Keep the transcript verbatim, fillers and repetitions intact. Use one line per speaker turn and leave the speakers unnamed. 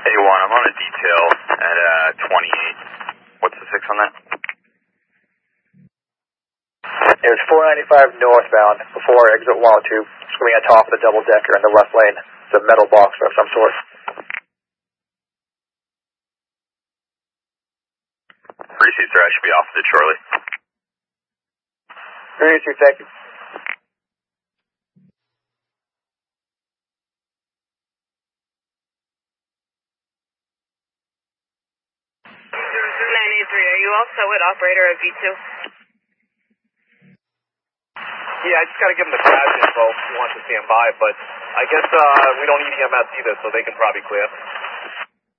A one, I'm on a detail at uh, twenty-eight. What's the six on that?
It was four ninety-five northbound before exit one oh two, swimming atop the double decker in the left lane. It's a metal box of some sort.
Appreciate, sir. I should be off the Charlie.
Three two, thank you.
nine eight three, are you all set with operator of V two?
Yeah, I just got to give them the crash info if you want to stand by, but I guess uh, we don't need E M S either, so they can probably clear.